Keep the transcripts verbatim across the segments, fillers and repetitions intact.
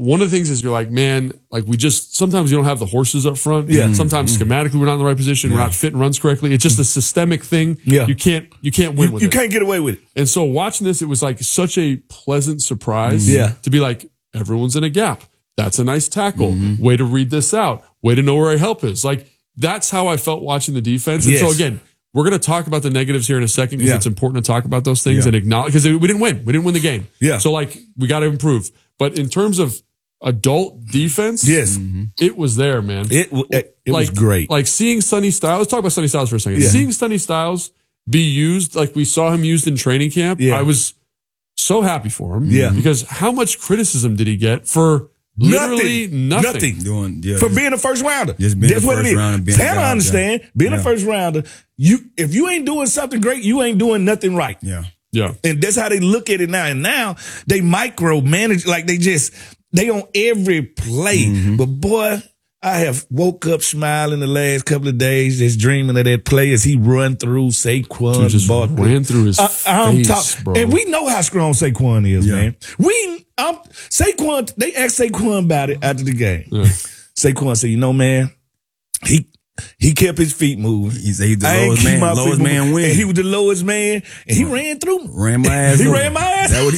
one of the things is you're like, man, like we just, sometimes you don't have the horses up front. Yeah. Sometimes mm-hmm. schematically we're not in the right position. Yeah. We're not fitting runs correctly. It's just a systemic thing. Yeah. You can't, you can't win you, with you it. You can't get away with it. And so watching this, it was like such a pleasant surprise mm-hmm. yeah. to be like, everyone's in a gap. That's a nice tackle. Mm-hmm. Way to read this out. Way to know where our help is. Like, that's how I felt watching the defense. And yes. so again, we're going to talk about the negatives here in a second because yeah. it's important to talk about those things yeah. and acknowledge, because we didn't win. We didn't win the game. Yeah. So like, we got to improve. But in terms of adult defense, yes, mm-hmm. it was there, man. It, it, it like, was great. Like seeing Sonny Styles, let's talk about Sonny Styles for a second. Yeah. Seeing Sonny Styles be used like we saw him used in training camp, yeah. I was so happy for him. Yeah. Because how much criticism did he get for literally nothing? Nothing. nothing. Doing, yeah, for being a first rounder. Just being That's a what first it is. rounder, being Tanner a understand, yeah. being yeah. a first rounder, you if you ain't doing something great, you ain't doing nothing right. Yeah. Yeah. And that's how they look at it now. And now they micromanage, like they just, they on every play. Mm-hmm. But boy, I have woke up smiling the last couple of days, just dreaming of that play as he run through Saquon. Dude, just ball ran through his I, I'm face, talk- bro. And we know how strong Saquon is, yeah. man. We, um, Saquon, they asked Saquon about it after the game. Yeah. Saquon said, you know, man, he he kept his feet moving. He's the lowest man, lowest man win. And he was the lowest man, and he ran through me. Ran my ass He over. ran my ass That's what he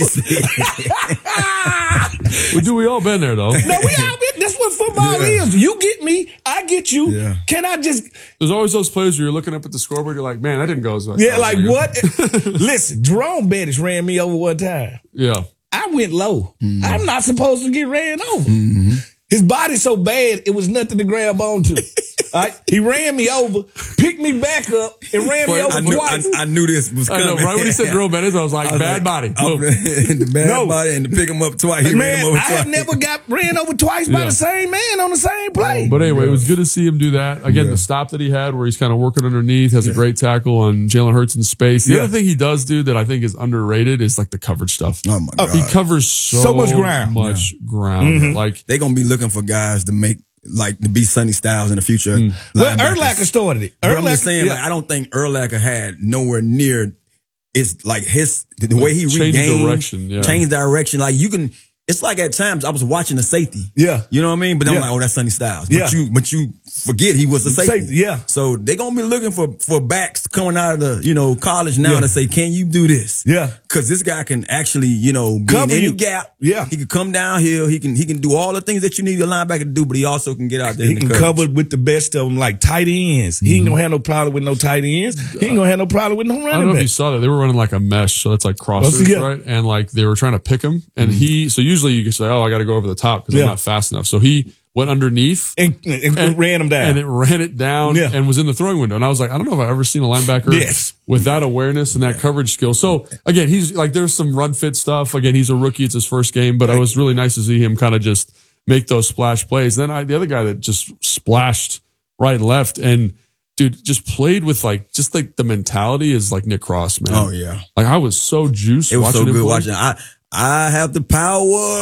said. Well, do we all been there, though? No, we all been. That's what football Yeah. is. You get me, I get you. Yeah. Can I just... There's always those plays where you're looking up at the scoreboard, you're like, man, that didn't go as well. Yeah, like what? Listen, Jerome Bettis ran me over one time. Yeah. I went low. Mm-hmm. I'm not supposed to get ran over. Mm-hmm. His body's so bad, it was nothing to grab onto. All right? He ran me over, picked me back up, and ran me over I knew, twice. I, I knew this was coming. I know, right when he said Jerome Bettis, I was like, I was bad like, body. Oh, the bad no. body and to pick him up twice. He man, ran him over I twice. had never got ran over twice by yeah. the same man on the same play. But anyway, it was good to see him do that. Again, yeah. the stop that he had where he's kind of working underneath, has yeah. a great tackle on Jalen Hurts in space. The yeah. other thing he does do that I think is underrated is like the coverage stuff. Oh my God. He covers so, so much ground. Much yeah. ground. Mm-hmm. Like they're going to be looking for guys to make, like, to be Sonny Styles in the future. Mm. Well, Urlacher started it. Urlacher, I'm just Urlacher, saying, yeah. like, I don't think Urlacher had nowhere near, it's like his, the way he changed regained, direction, yeah. changed direction. Like, you can, it's like at times I was watching the safety. Yeah. You know what I mean? But then yeah. I'm like, oh, that's Sonny Styles. But yeah. you, but you forget he was a safety. safety. Yeah. So they're going to be looking for, for backs coming out of the, you know, college now yeah. to say, can you do this? Yeah. Cause this guy can actually, you know, be Cover in any you. gap. Yeah. He can come downhill. He can, he can do all the things that you need a linebacker to do, but he also can get out there. He in the can coverage. cover with the best of them, like tight ends. He Mm-hmm. ain't gonna have no problem with no tight ends. He ain't gonna have no problem with no running I don't know back. if you saw that. They were running like a mesh, so that's like crossers, yeah. right? And like they were trying to pick him. And Mm-hmm. he, so usually you can say, oh, I got to go over the top because Yeah. I'm not fast enough. So he went underneath and, and, and ran him down. and it ran it down Yeah. and was in the throwing window. And I was like, I don't know if I've ever seen a linebacker Yes. with that awareness and that coverage skill. So again, he's like, there's some run fit stuff. Again, he's a rookie. It's his first game, but it was really nice to see him kind of just make those splash plays. Then I, the other guy that just splashed right and left and dude just played with like, just like the mentality is like Nick Cross, man. Oh yeah. Like I was so juiced. It was watching so him good play. watching. I, I have the power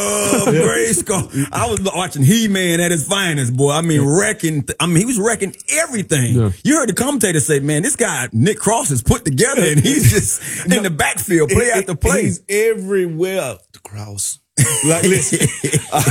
of Grayskull. I was watching He-Man at his finest, boy. I mean, wrecking. I mean, he was wrecking everything. Yeah. You heard the commentator say, man, this guy, Nick Cross, is put together and he's just in the backfield, play It- after play. He's everywhere. The Cross. Like, listen, uh,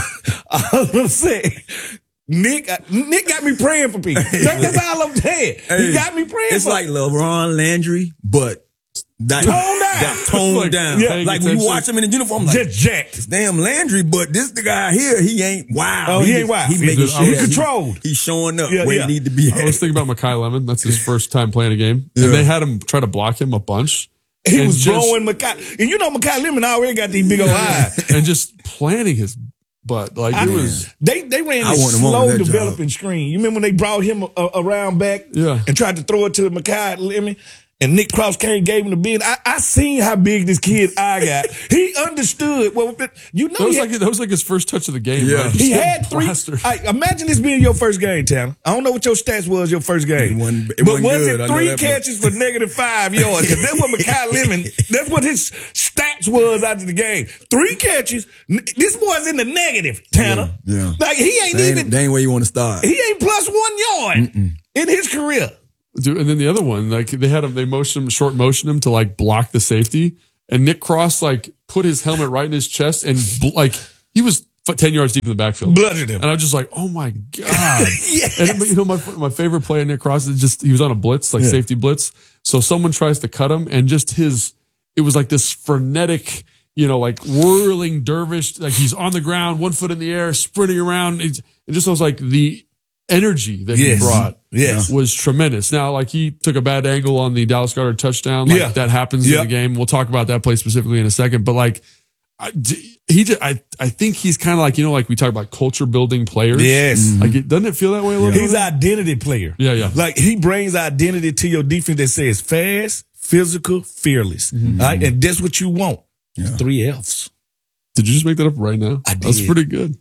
I'm saying, Nick, Nick got me praying for people. That, that's all I'm saying. Hey, he got me praying It's for like LeBron Landry, but that, Tone down. that toned Like, down. yeah, like when attention. you watch him in the uniform, like, just jacked. it's damn Landry, but this the guy here, he ain't wild. Oh, he ain't just- wild. He He's making just- sure he that controlled. He's showing up Yeah, where yeah. he need to be I at. was thinking about Makai Lemon. That's his first time playing a game. Yeah. And they had him try to block him a bunch. He and was just, blowing Makai. And you know Makai Lemon already got these big old eyes. and just planting his butt. Like I it mean, was. they they ran I this want him on slow that developing screen. You remember when they brought him uh, around back Yeah. and tried to throw it to Makai Lemon? And Nick Cross came gave him the bend. I, I seen how big this kid eye got. He understood. Well, you know, That was he had, like that was like his first touch of the game. Yeah. Right? he Just had three. blaster. I, imagine this being your first game, Tanner. I don't know what your stats was your first game, It wasn't- it but wasn't was good. I it know three that catches for negative five yards? Because that's what Makai Lemon. That's what his stats was after the game. Three catches. N- This boy's in the negative, Tanner. Yeah, yeah. Like he ain't They even. ain't, they ain't where you want to start. He ain't plus one yard Mm-mm. in his career. Dude, and then the other one, like they had him, they motioned him, short motioned him to like block the safety, and Nick Cross like put his helmet right in his chest and bl- like he was ten yards deep in the backfield. Bludgeoned him. And I was just like, oh my God. Yes. And you know, my my favorite play in Nick Cross is just, he was on a blitz, like Yeah. safety blitz. So someone tries to cut him and just his, it was like this frenetic, you know, like whirling dervish, like he's on the ground, one foot in the air, sprinting around. It, it just was like the energy that Yes. he brought Yes. was tremendous. Now, like he took a bad angle on the Dallas Goedert touchdown. Like Yeah. that happens Yeah. in the game. We'll talk about that play specifically in a second. But like, I, he, just, I, I think he's kind of like, you know, like we talk about culture building players. Yes. Like, it, doesn't it feel that way a little He's bit? an identity player. Yeah, yeah. Like he brings identity to your defense that says fast, physical, fearless. Mm-hmm. All right? And that's what you want. Three F's. Did you just make that up right now? I did. That's pretty good.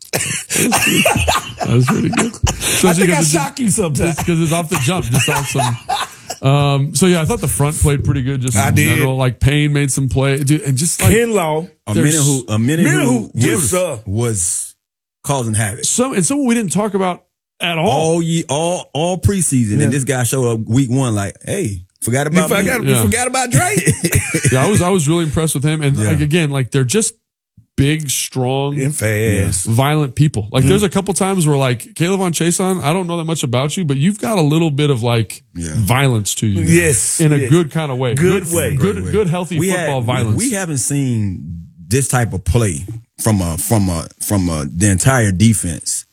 That was pretty good. I think I shock you sometimes. Because it's off the jump. Just awesome. Um, so yeah, I thought the front played pretty good. Just I in did. general. Like Payne made some play, dude, and just like Kinlaw. A There's- minute who, a minute Minute who, who- yes, was, sir. was causing havoc. some and someone we didn't talk about at all. All ye, all, all preseason, Yeah. and this guy showed up week one like, hey, forgot You about me. forgot, Yeah. you forgot about Drake? Yeah, I was I was really impressed with him. And Yeah. like again, like they're just big, strong, and fast. violent people. Like Mm-hmm. there's a couple times where like Caleb on Chason, I don't know that much about you, but you've got a little bit of like Yeah. violence to you. Yes. In a yes. good kind of way. Good way. Good, Great way. good, healthy We football had- violence. We haven't seen this type of play from a from a from a, the entire defense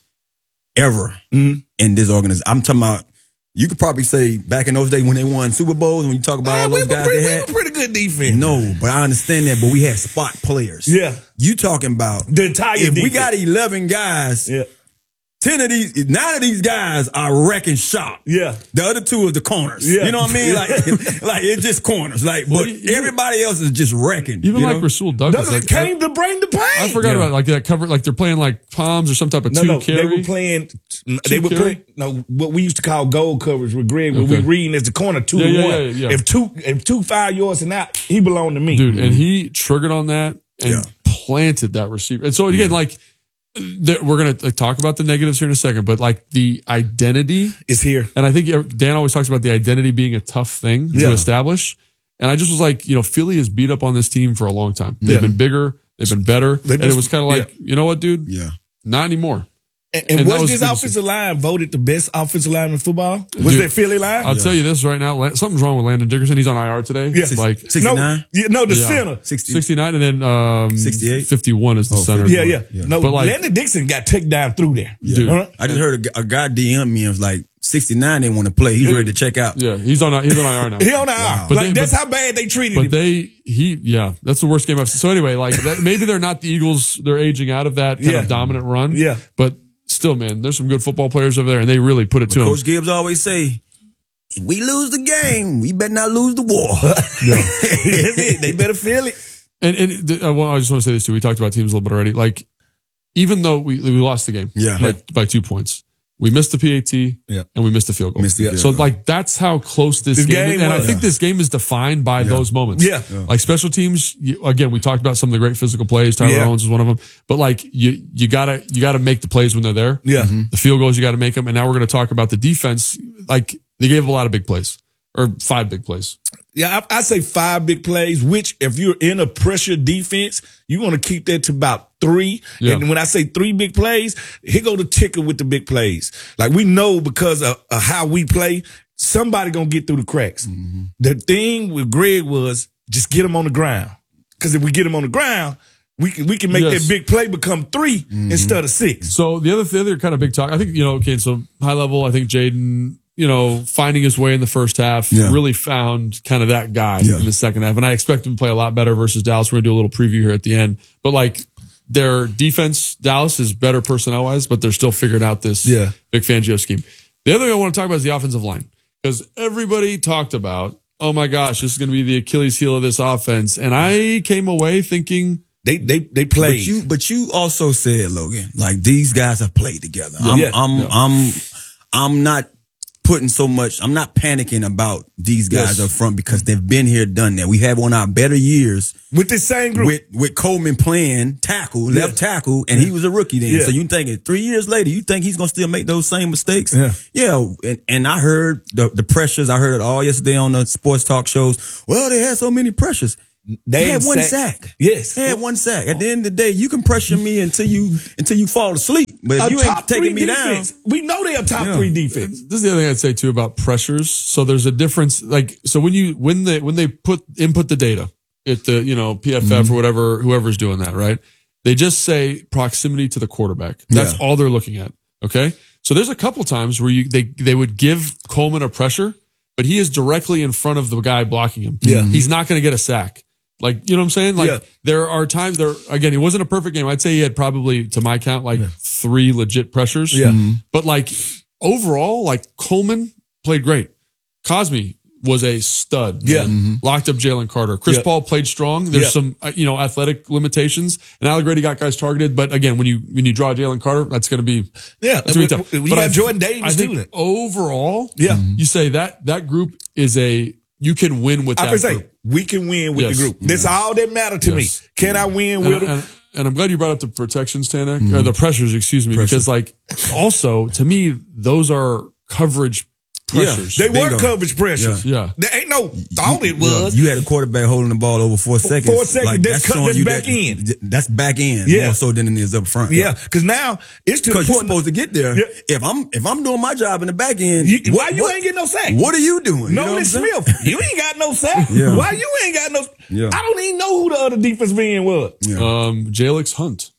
ever Mhm. in this organization. I'm talking about. You could probably say back in those days when they won Super Bowls, when you talk about Ah, all we, those were guys pretty, they we had. were pretty good defense. No, but I understand that. But we had spot players. Yeah. You talking about The entire if we defense. got eleven guys, Yeah. ten of these, nine of these guys are wrecking shop. Yeah. The other two are the corners. Yeah. You know what I mean? Like, like it's just corners. Like, but Well, you- everybody else is just wrecking. Even you like know? Rasul Douglas. Douglas Like, came to bring the pain. I forgot Yeah. about like that cover. Like they're playing like palms or some type of No, two no, carry. they were playing. They were carry? playing. No, what we used to call gold coverage with Greg. When Okay. we reading as the corner two Yeah, to yeah, one. yeah, yeah. If two, if two five yards and out, he belonged to me, Dude, and he triggered on that and Yeah. planted that receiver. And so again, like there, we're gonna like, talk about the negatives here in a second, but like the identity, It's here. and I think Dan always talks about the identity being a tough thing Yeah. to establish. And I just was like, you know, Philly has beat up on this team for a long time. They've Yeah. been bigger, they've been better, They and it just- was kind of like, you know what, dude, Yeah. not anymore. And, and, And that was was this good to offensive line voted the best offensive line in football? Was Dude, that Philly line? I'll tell you this right now, Lan- something's wrong with Landon Dickerson. He's on I R today. Yeah. like Six- no, 69? yeah, no, the Yeah. center. sixty. sixty-nine, and then um, sixty-eight? fifty-one is the Oh, center. Yeah, yeah, Yeah. No, But like- Landon Dixon got taken down through there. Dude. Huh? I just heard a, a guy D M me and was like, sixty-nine didn't want to play. He's ready to check out. Yeah, he's on he's on I R now. He on the eye. But Like they- that's but- how bad they treated But him. they, he, yeah, that's the worst game I've seen. So anyway, like that, maybe they're not the Eagles. They're aging out of that kind Yeah. of dominant run. Yeah. But still, man, there's some good football players over there, and they really put it to them. Coach Gibbs always say, if we lose the game, we better not lose the war. That's it. They better feel it. And and th- uh, well, I just want to say this too. We talked about teams a little bit already. Like, even though we we lost the game, Yeah. by, by two points, we missed the P A T, Yeah. and we missed the field goal. Missed the field so goal. like that's how close this This game, game is. And I was. think this game is defined by those moments. Yeah. Yeah. Like special teams, you, again, we talked about some of the great physical plays. Tyler Yeah. Owens was one of them. But like you you gotta you gotta make the plays when they're there. Yeah. The field goals you got to make them. And now we're going to talk about the defense. Like they gave up a lot of big plays or five big plays. Yeah, I, I say five big plays, which if you're in a pressure defense, you want to keep that to about three. Yeah. And when I say three big plays, here go the ticker with the big plays. Like we know because of, of how we play, somebody going to get through the cracks. Mm-hmm. The thing with Greg was just get him on the ground. Because if we get him on the ground, we can, we can make Yes. that big play become three instead of six. So the other the other kind of big talk, I think, you know, okay, so high level, I think Jaden, you know, finding his way in the first half, Yeah. really found kind of that guy Yeah. in the second half. And I expect him to play a lot better versus Dallas. We're going to do a little preview here at the end. But like their defense, Dallas is better personnel wise, but they're still figuring out this Yeah. Vic Fangio scheme. The other thing I want to talk about is the offensive line because everybody talked about, oh my gosh, this is going to be the Achilles heel of this offense. And I came away thinking, They they they But played. you, but you also said, Logan, like these guys have played together. I'm, Yeah. I'm, Yeah. I'm, I'm not putting so much. I'm not panicking about these guys Yes. up front because they've been here, done that. We have one of our better years with the same group. with with Coleman playing tackle, Yeah. left tackle, and he was a rookie then. Yeah. So you think three years later, you think he's gonna still make those same mistakes? Yeah. Yeah. And, and I heard the the pressures. I heard it all yesterday on the sports talk shows. Well, they had so many pressures. They He had one sack. sack. Yes. He had one sack. At the end of the day, you can pressure me until you until you fall asleep. But if A you top ain't taking three me defense. down, We know they're a top Yeah. three defense. This is the other thing I'd say too about pressures. So there's a difference. Like, so when you, when they, when they put, input the data at the, you know, P F F Mm-hmm. or whatever, whoever's doing that, right? They just say proximity to the quarterback. That's Yeah. all they're looking at. Okay. So there's a couple times where you, they, they would give Coleman a pressure, but he is directly in front of the guy blocking him. Yeah. He's not going to get a sack. Like, you know what I'm saying? Like, Yeah. there are times there, again, it wasn't a perfect game. I'd say he had probably, to my count, like three legit pressures. Yeah. But like, overall, like Coleman played great. Cosme was a stud. Yeah. man. Locked up Jalen Carter. Chris Yeah. Paul played strong. There's Yeah. some, uh, you know, athletic limitations. And Allegretti got guys targeted. But again, when you, when you draw Jalen Carter, that's going to be, Yeah. that's gonna be tough. We But got I- Jordan Davis I think too. overall, Yeah. you say that, that group is a, you can win with I that can say group. we can win with Yes. the group. That's all that matter to Yes. me. Can I win And, with them? and, and I'm glad you brought up the protections, Tanek, or the pressures, excuse me, because like also to me, those are coverage pressures. They were Bingo. coverage pressures. Yeah. There ain't no thought it was. you had a quarterback holding the ball over four seconds. four seconds, that's cut- showing that's you back that- end. That's back end. Yeah. More so than it is up front. Yeah, because now it's to the Because you're point. supposed to get there. Yeah. If I'm if I'm doing my job in the back end, You- what- why you what- ain't getting no sack? What are you doing? You know what Nolan I'm saying? Smith, you ain't got no sack. Yeah. Why you ain't got no? Yeah. I don't even know who the other defense man was. Um, Jalix Hunt.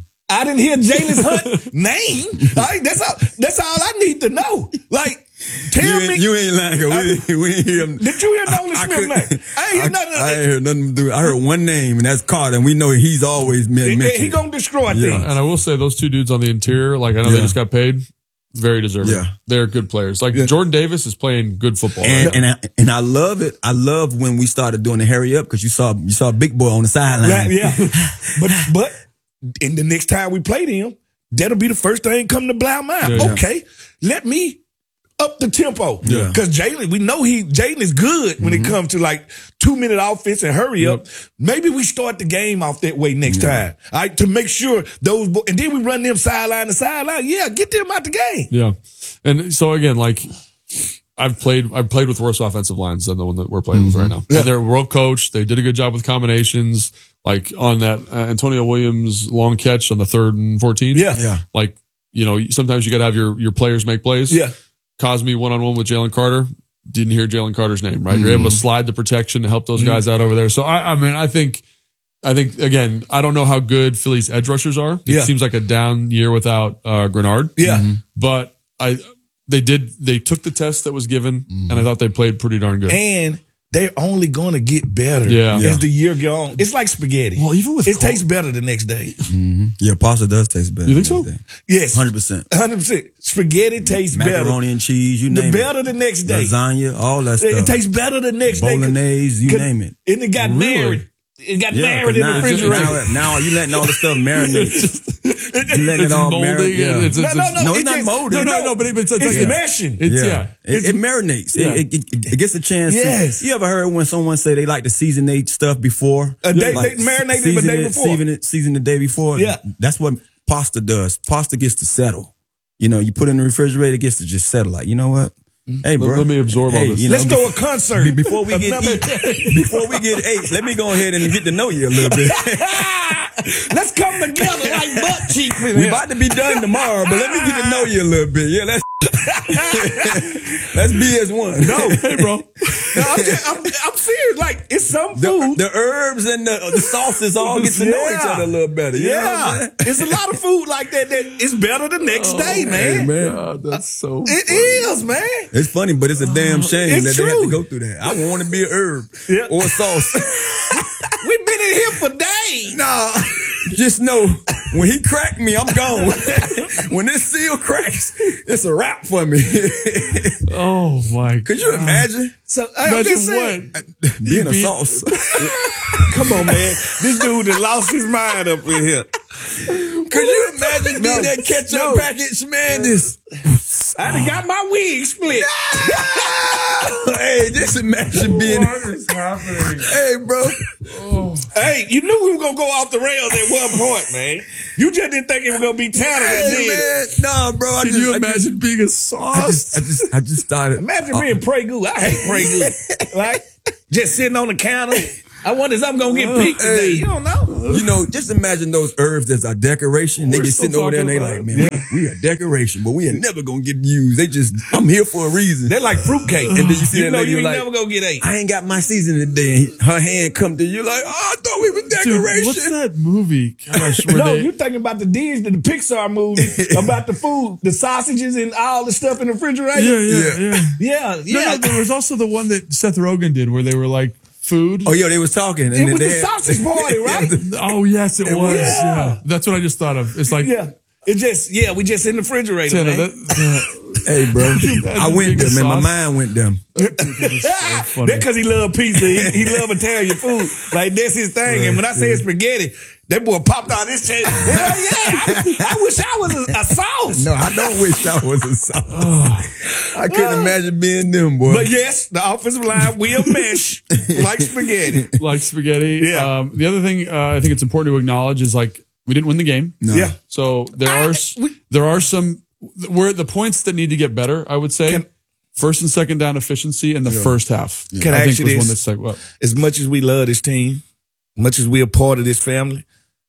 I didn't hear Jalen's Hunt name. Like, that's all. That's all I need to know. Like, tell You me. ain't, you ain't lying. 'Cause We, we ain't hear him. Did you hear Nolan Smith couldn't- name? I ain't hear I, nothing. I ain't heard nothing. To do. I heard one name, and that's Carter, and we know he's always been He, mentioned. he gonna destroy things. And I will say those two dudes on the interior, like I know they Yeah. just got paid, very deserving. Yeah. They're good players. Like Jordan Davis is playing good football. And right? and I, and I love it. I love when we started doing the hurry up because you saw you saw Big Boy on the sideline. Right, yeah. but but in the next time we play them, that'll be the first thing come to blow my mind. Yeah, yeah. Okay, let me up the tempo. Yeah. Because Jalen, we know he Jalen is good when it comes to like two minute offense and hurry up. Maybe we start the game off that way next time. All right, to make sure those bo- and then we run them sideline to sideline. Yeah, get them out the game. Yeah. And so again, like I've played, I've played with worse offensive lines than the one that we're playing with right now. Yeah. And they're well coached. They did a good job with combinations. Like on that uh, Antonio Williams long catch on the third and fourteen. Yeah. Yeah. Like, you know, sometimes you got to have your, your players make plays. Yeah. Cosme one on one with Jalen Carter. Didn't hear Jalen Carter's name, right? You're able to slide the protection to help those guys out over there. So I, I mean, I think, I think again, I don't know how good Philly's edge rushers are. It Yeah. seems like a down year without uh, Grenard. Yeah. But I, they did, they took the test that was given, and I thought they played pretty darn good. And they're only going to get better Yeah. as Yeah. the year goes on. It's like spaghetti. Well, even with it Col- tastes better the next day. Yeah, pasta does taste better. You think so? Yes. Hundred percent. one hundred percent. Spaghetti tastes Macaroni and cheese, you better. The name better it. the next day. Lasagna, all that It, stuff. it tastes better the next day. Bolognese, you Cause- name it. And it got Really? married. It got Yeah, married 'cause in now, the it's just- refrigerator. now, now you letting all the stuff marinate. You letting it It's all molding. marinate. Yeah. It's, No, it's, no, it's, no. No, it it's not just- molded. no, no, no, but it's, it's, It's like, meshing. It's, yeah, yeah. It, it marinates. Yeah. It, it, it gets a chance. to- Yes. you ever heard when someone say they like to season their stuff before? A day- they marinate it the season day before. Season it, season the day before. Yeah. That's what pasta does. Pasta gets to settle. You know, you put it in the refrigerator, it gets to just settle. Like, you know what? Hey, bro. let me absorb all hey, this. you know, Let's throw a concert. be- Before we get Another- eat, before we get eight, let me go ahead and get to know you a little bit. Let's come together like butt cheeks. in We here. about to be done tomorrow, but let me get to know you a little bit. Yeah, let's let's be as one. No, Hey, bro. No, I'm, just, I'm, I'm serious. Like, it's some The, food. the herbs and the, the sauces all get to know Yeah. each other a little better. You know what I'm Yeah, saying? it's a lot of food like that that it's better the next day, man. man. God, that's so. It is, man. It's funny, but it's a damn shame It's that they have true. to go through that. I want to be a herb Yeah. or a sauce. We've been in here for days. Nah, just know when he cracked me, I'm gone. When this seal cracks, it's a wrap for me. Oh my! Could you imagine So I'm Imagine just saying, what? being a beat- sauce? come on, man. This dude that lost his mind up in here. Could you imagine being that ketchup No. package, man? This. I done got my wig split. Hey, just imagine being. is happening? Hey, bro. Hey, you knew we were gonna go off the rails at one point, man. You just didn't think it was gonna be talented. Hey, did it? man. Nah, bro. I Can just, you I just- imagine being a I sauce? just, I just, I just started. Imagine being Prey Goo. I hate Prey Goo. Like, just sitting on the counter. I wonder if I'm gonna get picked today. You don't know. You know, just imagine those herbs as a decoration. They We're just still sitting over there and they talking like, man, we, we a decoration, but we ain't never gonna get used. They just, I'm here for a reason. They're like fruitcake. And then you see you that know lady, you you're ain't like, never gonna get eight. I ain't got my season today. Her hand come to you like, oh, I thought we were Dude, decoration. what's that movie? Gosh, where No, they, you thinking about the Disney, the Pixar movie about the food, the sausages and all the stuff in the refrigerator. yeah, yeah, yeah. yeah, No, yeah. no, there was also the one that Seth Rogen did where they were like food. Oh, yeah, they was talking. And It then was they the had- sausage party, right? Oh, yes, it, was. was. Yeah. That's what I just thought of. It's like, Yeah. It just, yeah, we just in the refrigerator, Tanner, man. that, Hey, bro. I went there, man. My sauce. mind went there. that's so funny. That's because he love pizza. He, he love Italian food. Like, that's his thing. And when I say spaghetti, that boy popped out his chest. Hell yeah. I, I wish I was a, a sauce. No, I don't wish I was a sauce. I couldn't imagine being them, boy. But yes, the offensive line will mesh like spaghetti. like spaghetti. Yeah. Um, the other thing uh, I think it's important to acknowledge is like we didn't win the game. No. Yeah. So there I- are s- we- there are some where the points that need to get better. I would say Can- first and second down efficiency in the first half. Can I I think ask you was one this? that's like well, As much as we love this team, much as we're a part of this family,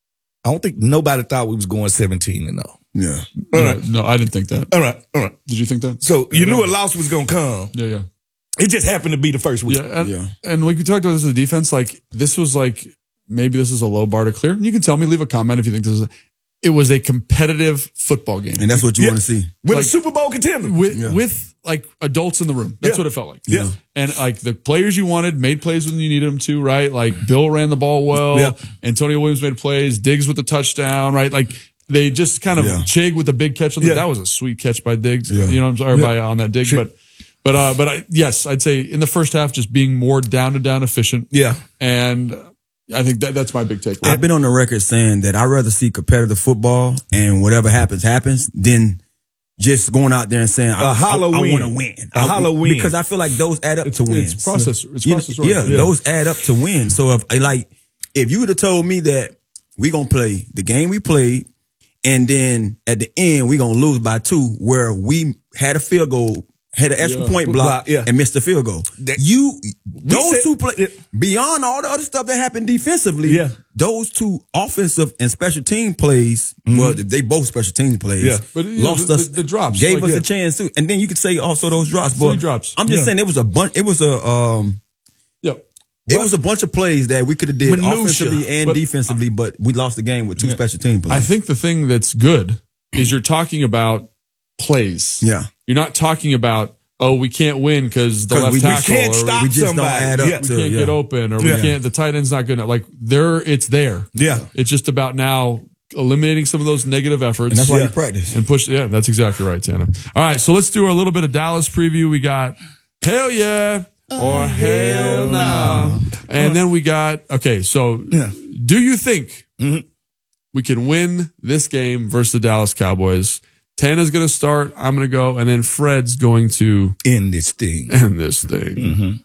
I don't think nobody thought we was going seventeen and oh. Yeah. All no, right. no, I didn't think that. All right. All right. Did you think that? So you knew a loss was going to come. Yeah, yeah. It just happened to be the first week. Yeah, and, Yeah. and like we talked about this in the defense, like this was like maybe this is a low bar to clear. And you can tell me, leave a comment if you think this is. A, it was a competitive football game And that's what you Yeah. want to see. With Like- a Super Bowl contender. with Yeah. with like adults in the room. That's Yeah. what it felt like. Yeah. and like the players you wanted made plays when you needed them to. Right, like Bill ran the ball well. Yeah. Antonio Williams made plays. Diggs with the touchdown. Right, like. They just kind of Yeah. Chig with the big catch on the, Yeah. that was a sweet catch by Diggs. Yeah. You know, I'm sorry Yeah. by on that dig, Sure. but but uh, but I, yes, I'd say in the first half just being more down to down efficient. Yeah. And I think that that's my big takeaway. I've been on the record saying that I'd rather see competitive football and whatever happens, happens than just going out there and saying, I, A hollow I, I win. want to win. A I- hollow win. Because I feel like those add up It's- to win. it's process- it's You know, process yeah, oriented. Yeah. those add up to win. So if like, if you would have told me that we going to play the game we played and then at the end we going to lose by two where we had a field goal, had an extra Yeah. point block Yeah. and missed the field goal. That- you, those said- two play, beyond all the other stuff that happened defensively, Yeah. those two offensive and special team plays, well, they both special team plays, Yeah. But, you know, lost the- us, the- the drops, gave like, us yeah. a chance too. And then you could say also those drops, but Three drops. I'm just Yeah. saying it was a bunch. It was a um, Yep. it was a bunch of plays that we could have did Minutia. offensively and But- defensively, but we lost the game with two special team plays. I think the thing that's good is you're talking about plays. yeah, You're not talking about, oh, we can't win because the 'Cause left we just tackle can't or stop we just somebody. don't add up Yeah. we to can't yeah. get open or Yeah. we can't, the tight end's not good enough. Like there, it's there. Yeah. It's just about now eliminating some of those negative efforts. And that's why Yeah. you practice. And push. Yeah, that's exactly right, Tanner. All right, so let's do a little bit of Dallas preview. We got hell yeah or hell no, and then we got okay. So, Yeah. do you think we can win this game versus the Dallas Cowboys? Tana's going to start. I'm going to go, and then Fred's going to In this thing. end this thing.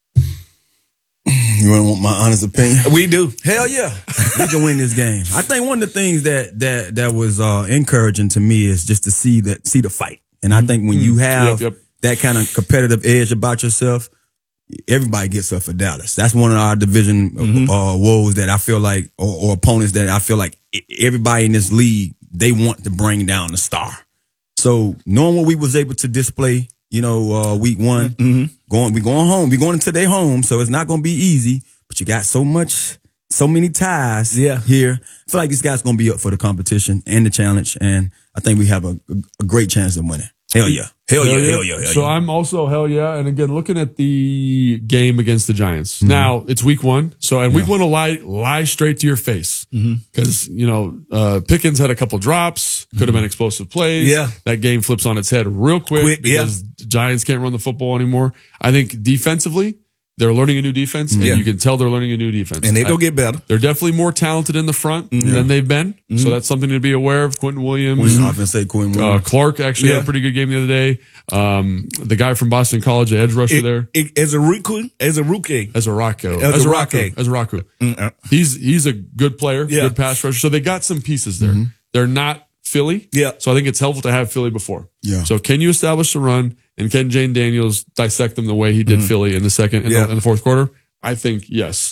You want to want my honest opinion? We do. Hell yeah, we can win this game. I think one of the things that that that was uh, encouraging to me is just to see that see the fight. And I think when you have Yep, yep. that kind of competitive edge about yourself, everybody gets up for Dallas. That's one of our division uh, woes that I feel like, or, or opponents that I feel like e- everybody in this league, they want to bring down the star. So knowing what we was able to display, you know, uh, week one, going, we going home, we going into their home, so it's not going to be easy. But you got so much, so many ties Yeah. here. I feel like these guys going to be up for the competition and the challenge, and I think we have a, a, a great chance of winning. Hell yeah, hell yeah, hell yeah, hell yeah. So I'm also hell yeah. And again, looking at the game against the Giants. Mm-hmm. Now it's week one. So, and week one will lie, lie straight to your face. Mm-hmm. Cause, you know, uh, Pickens had a couple drops, could have been explosive plays. Yeah. That game flips on its head real quick, Quick, yeah. because Giants can't run the football anymore. I think defensively, they're learning a new defense, and Yeah. you can tell they're learning a new defense. And they I- go get better. They're definitely more talented in the front than they've been. So that's something to be aware of. Quentin Williams. We often say Quinn Uh, Williams. Clark actually had Yeah. a pretty good game the other day. Um, the guy from Boston College, the edge rusher It- there, it- as a rookie, as a rookie. as a Rocco, As as a a Rocco. Rocco, as a Rocco. Mm-mm. He's he's a good player, Yeah. good pass rusher. So they got some pieces there. They're not Philly. Yeah. So I think it's helpful to have Philly before. Yeah. So can you establish the run, and can Jane Daniels dissect them the way he did Philly in the second and Yeah. the, in the fourth quarter? I think yes.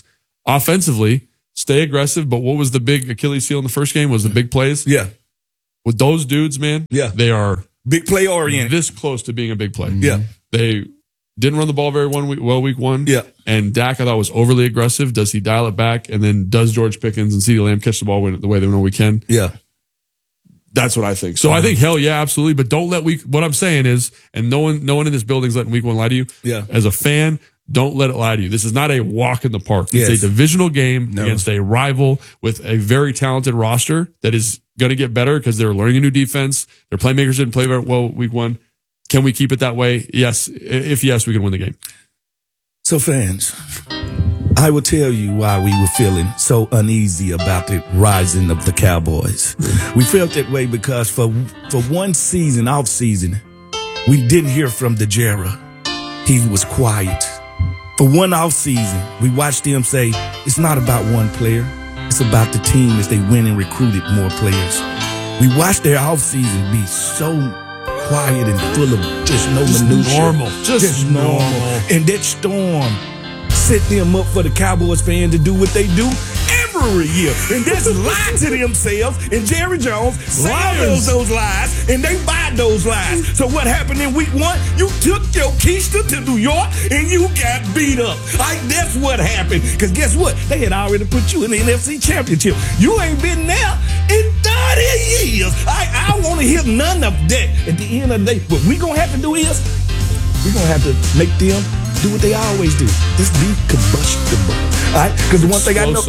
offensively, stay aggressive. But what was the big Achilles heel in the first game? Was the big plays. Yeah. With those dudes, man, Yeah. they are Big play oriented. this close to being a big play. Yeah. They didn't run the ball very one week, well week one. Yeah. And Dak, I thought, was overly aggressive. Does he dial it back? And then does George Pickens and CeeDee Lamb catch the ball when, the way they know we can? Yeah. That's what I think. So I think, hell yeah, absolutely. But don't let week, what I'm saying is, and no one, no one in this building is letting week one lie to you. Yeah. As a fan, don't let it lie to you. This is not a walk in the park. It's Yes. a divisional game No. against a rival with a very talented roster that is going to get better because they're learning a new defense. Their playmakers didn't play very well week one. Can we keep it that way? Yes. If yes, we can win the game. So, fans, I will tell you why we were feeling so uneasy about the rising of the Cowboys. We felt that way because for for one season, off season, we didn't hear from DeJara. He was quiet. For one off season, we watched him say, it's not about one player. It's about the team as they went and recruited more players. We watched their off season be so quiet and full of just no Just minutia. normal. Just normal. And that storm set them up for the Cowboys fan to do what they do every year. And that's lie to themselves. And Jerry Jones sells those, those lies, and they buy those lies. So what happened in week one? You took your keister to New York, and you got beat up. Like, that's what happened. Because guess what? They had already put you in the N F C Championship. You ain't been there in thirty years. I, I want to hear none of that. At the end of the day, what we going to have to do is we're going to have to make them do what they always do. Just be combustible. All right? Because the one thing I know.